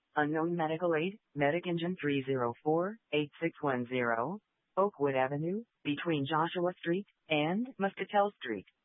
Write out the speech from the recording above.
Unknown medical aid, Medic Engine 304-8610, Oakwood Avenue, between Joshua Street and Muscatel Street.